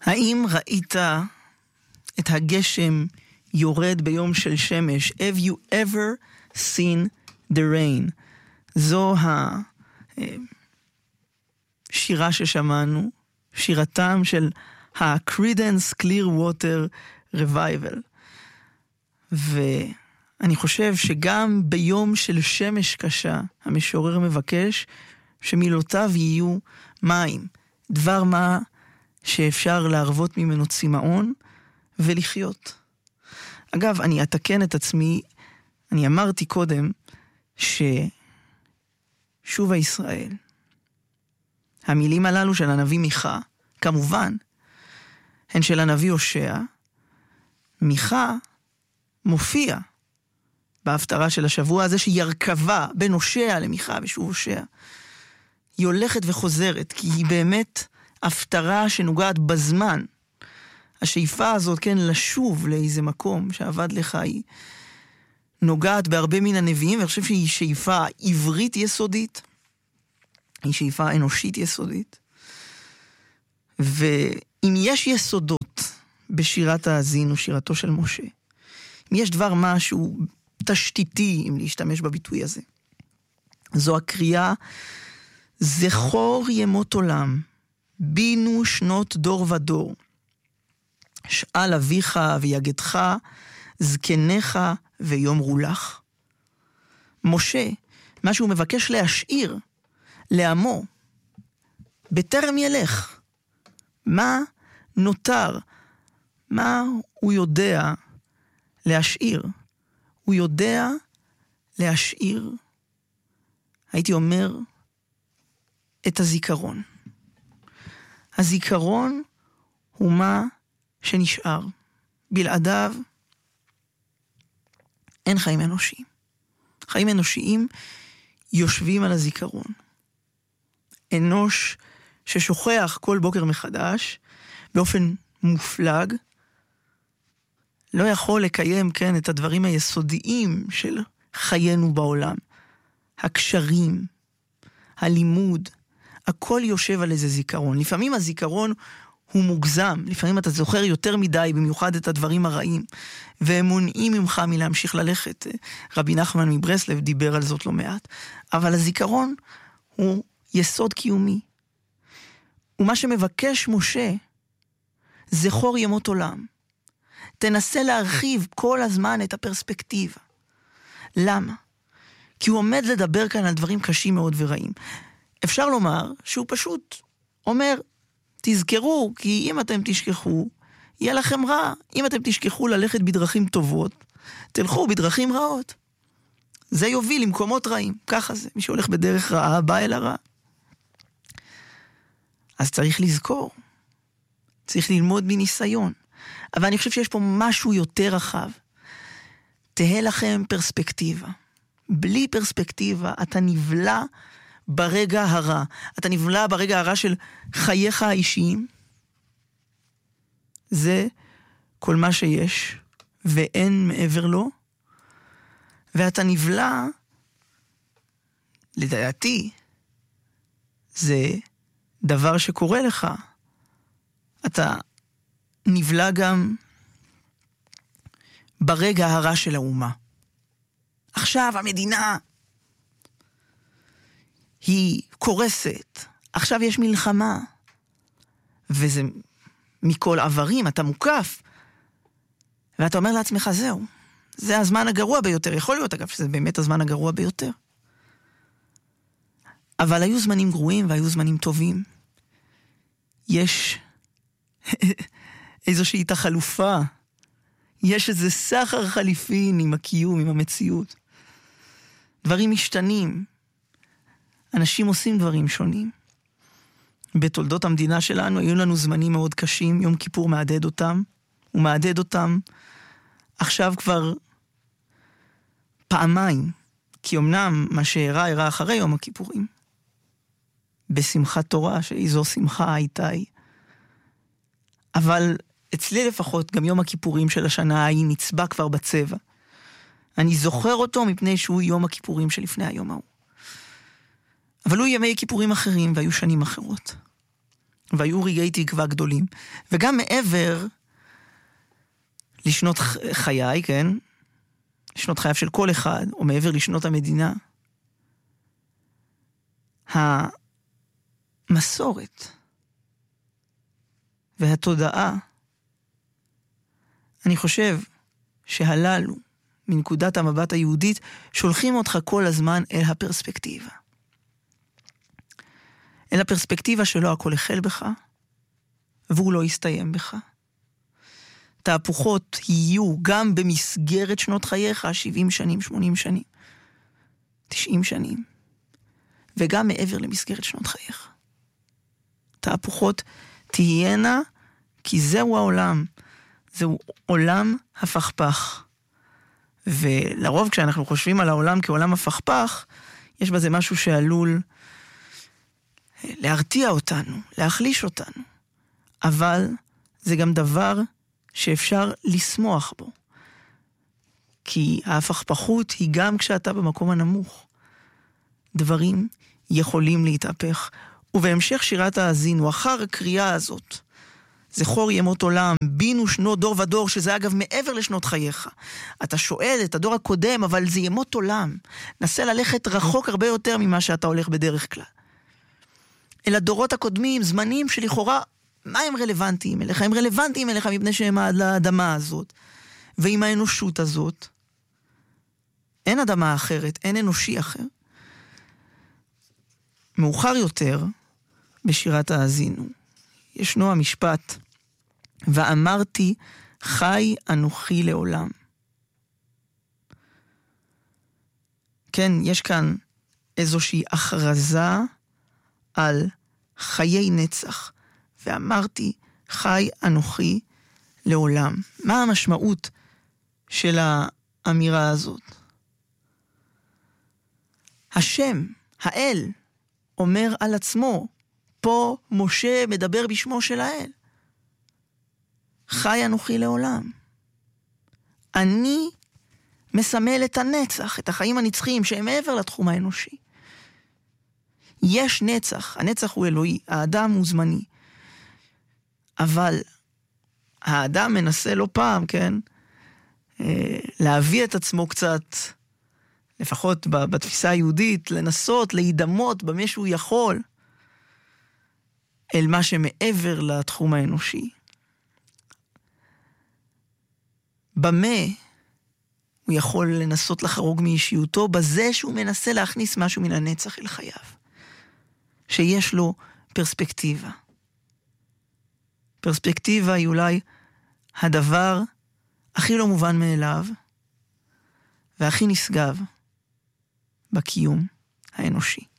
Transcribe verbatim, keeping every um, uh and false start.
האם ראית את הגשם יורד ביום של שמש? Have you ever seen the rain? זו השירה ששמענו, שירתם של ה-Creedence Clearwater Revival. ואני חושב שגם ביום של שמש קשה, המשורר מבקש שמילותיו יהיו מים, דבר מה שאפשר להרוות ממנו צמאון ולחיות. אגב, אני אתקן את עצמי, אני אמרתי קודם ששוב הישראל, המילים הללו של הנביא מיכה, כמובן, הן של הנביא הושע. מיכה מופיע בהפטרה של השבוע הזה שהיא הרכבה בין הושע למיכה ושוב הושע. היא הולכת וחוזרת, כי היא באמת הפטרה שנוגעת בזמן. השאיפה הזאת, כן, לשוב לאיזה מקום שעבד לך, היא נוגעת בהרבה מן הנביאים, ואני חושב שהיא שאיפה עברית יסודית, היא שאיפה אנושית יסודית. ואם יש יסודות בשירת האזינו, שירתו של משה, אם יש דבר משהו תשתיתי, אם להשתמש בביטוי הזה, זו הקריאה, זכור ימות עולם, בינו שנות דור ודור, שאל אביך ויגדך, זקניך ויאמרו לך. משה, מה שהוא מבקש להשאיר לעמו, בטרם ילך, מה נותר, מה הוא יודע להשאיר? הוא יודע להשאיר, הייתי אומר, את הזיכרון. הזיכרון הוא מה שנשאר. בלעדיו אין חיים אנושיים. חיים אנושיים יושבים על הזיכרון. אנוש ששוכח כל בוקר מחדש, באופן מופלג, לא יכול לקיים, כן, את הדברים היסודיים של חיינו בעולם. הקשרים, הלימוד, הכל יושב על איזה זיכרון. לפעמים הזיכרון הוא מוגזם, לפעמים אתה זוכר יותר מדי, במיוחד את הדברים הרעים, והם מונעים ממך מלהמשיך ללכת. רבי נחמן מברסלב דיבר על זאת לא מעט. אבל הזיכרון הוא יסוד קיומי. ומה שמבקש משה, זכור ימות עולם. תנסה להרחיב כל הזמן את הפרספקטיבה. למה? כי הוא עומד לדבר כאן על דברים קשים מאוד ורעים. אפשר לומר שהוא פשוט אומר, תזכרו, כי אם אתם תשכחו, יהיה לכם רע. אם אתם תשכחו ללכת בדרכים טובות, תלכו בדרכים רעות. זה יוביל למקומות רעים. ככה זה. מי שהולך בדרך רעה, בא אל הרע. אז צריך לזכור. צריך ללמוד מניסיון. אבל אני חושב שיש פה משהו יותר רחב. תהיה לכם פרספקטיבה. בלי פרספקטיבה, אתה נבלע ברגע הרע. אתה נבלע ברגע הרע של חייך האישיים. זה כל מה שיש, ואין מעבר לו. ואתה נבלע, לדעתי, זה דבר שקורה לך. אתה נבלע גם ברגע הרע של האומה. עכשיו המדינה היא קורסת, עכשיו יש מלחמה, וזה מכל עברים, אתה מוקף, ואתה אומר לעצמך, זהו, זה הזמן הגרוע ביותר, יכול להיות אגב שזה באמת הזמן הגרוע ביותר. אבל היו זמנים גרועים והיו זמנים טובים. יש איזושהי תחלופה, יש איזה סחר חליפין עם הקיום, עם המציאות. דברים משתנים, אנשים עושים דברים שונים. בתולדות המדינה שלנו היו לנו זמנים מאוד קשים, יום כיפור מעדד אותם, הוא מעדד אותם עכשיו כבר פעמיים, כי אמנם מה שהראה הראה אחרי יום הכיפורים, בשמחת תורה, שאיזו שמחה הייתה היא. אבל אצלי לפחות גם יום הכיפורים של השנה ההיא נצבע כבר בצבע. אני זוכר אותו מפני שהוא יום הכיפורים שלפני היום ההוא. אבל הוא ימי כיפורים אחרים והיו שנים אחרות. והיו רגעי תקווה גדולים. וגם מעבר לשנות חיי, כן? לשנות חייו של כל אחד, או מעבר לשנות המדינה, המסורת והתודעה, אני חושב שהללו, מנקודת המבט היהודית, שולחים אותך כל הזמן אל הפרספקטיבה. אל הפרספקטיבה שלא הכל החל בך, והוא לא יסתיים בך. תהפוכות יהיו גם במסגרת שנות חייך, שבעים שנים, שמונים שנים, תשעים שנים, וגם מעבר למסגרת שנות חייך. תהפוכות תהיינה, כי זהו העולם. זהו עולם הפכפך. ולרוב כשאנחנו חושבים על העולם כעולם הפכפך, יש בזה משהו שעלול להרתיע אותנו, להחליש אותנו. אבל זה גם דבר שאפשר לשמוח בו. כי ההפכפכות היא גם כשאתה במקום הנמוך. דברים יכולים להתהפך. ובהמשך שירת האזינו, אחר הקריאה הזאת, זכור ימות עולם, בינו שנות דור ודור, שזה אגב מעבר לשנות חייך. אתה שואל את הדור הקודם, אבל זה ימות עולם. נסה ללכת רחוק הרבה יותר ממה שאתה הולך בדרך כלל. אל הדורות הקודמים, זמנים שלכאורה, מה הם רלוונטיים אליך? הם רלוונטיים אליך מפני שהם עד לאדמה הזאת. ועם האנושות הזאת, אין אדמה אחרת, אין אנושי אחר. מאוחר יותר, בשירת האזינו, ישנו המשפט, ואמרתי חי אנוכי לעולם. כן, יש כאן איזושהי הכרזה על חיי נצח, ואמרתי חי אנוכי לעולם. מה המשמעות של האמירה הזאת? השם, האל, אומר על עצמו, פה משה מדבר בשמו של האל. חי אנוכי לעולם. אני מסמל את הנצח, את החיים הנצחיים שהם מעבר לתחום האנושי. יש נצח, הנצח הוא אלוהי, האדם הוא זמני. אבל האדם מנסה לא פעם, כן, להביא את עצמו קצת, לפחות בתפיסה היהודית, לנסות, להידמות במה שהוא יכול, אל מה שמעבר לתחום האנושי. במה הוא יכול לנסות לחרוג מאישיותו? בזה שהוא מנסה להכניס משהו מן הנצח אל חייו. שיש לו פרספקטיבה. פרספקטיבה היא אולי הדבר הכי לא מובן מאליו, והכי נשגב בקיום האנושי.